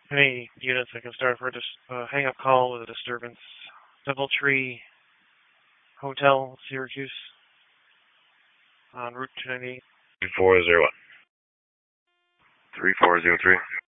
Any units I can start for a hang-up call with a disturbance. Doubletree Hotel, Syracuse, on Route 298. 3401. 3403.